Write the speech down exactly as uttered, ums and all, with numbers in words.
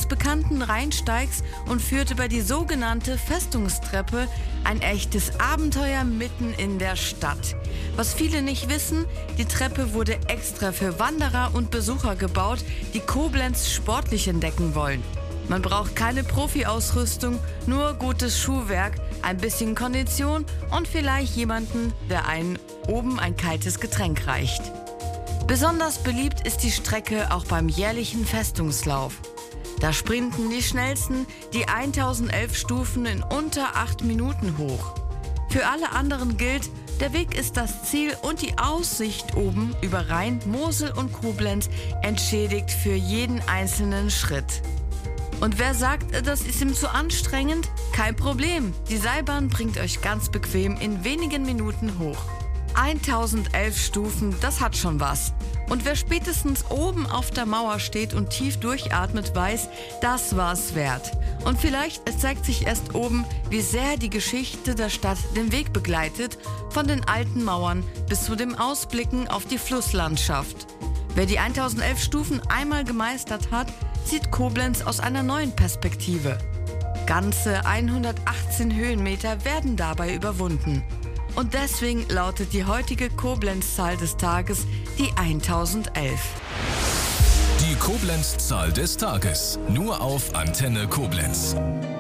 bekannten Rheinsteigs und führt über die sogenannte Festungstreppe, ein echtes Abenteuer mitten in der Stadt. Was viele nicht wissen, die Treppe wurde extra für Wanderer und Besucher gebaut, die Koblenz sportlich entdecken wollen. Man braucht keine Profi-Ausrüstung, nur gutes Schuhwerk, ein bisschen Kondition und vielleicht jemanden, der einen oben ein kaltes Getränk reicht. Besonders beliebt ist die Strecke auch beim jährlichen Festungslauf. Da sprinten die Schnellsten die tausendelf Stufen in unter acht Minuten hoch. Für alle anderen gilt, der Weg ist das Ziel und die Aussicht oben über Rhein, Mosel und Koblenz entschädigt für jeden einzelnen Schritt. Und wer sagt, das ist ihm zu anstrengend? Kein Problem, die Seilbahn bringt euch ganz bequem in wenigen Minuten hoch. tausendelf Stufen, das hat schon was. Und wer spätestens oben auf der Mauer steht und tief durchatmet, weiß, das war's wert. Und vielleicht zeigt sich erst oben, wie sehr die Geschichte der Stadt den Weg begleitet, von den alten Mauern bis zu dem Ausblicken auf die Flusslandschaft. Wer die tausendelf Stufen einmal gemeistert hat, sieht Koblenz aus einer neuen Perspektive. Ganze hundertachtzehn Höhenmeter werden dabei überwunden. Und deswegen lautet die heutige Koblenz-Zahl des Tages die tausendelf. Die Koblenz-Zahl des Tages. Nur auf Antenne Koblenz.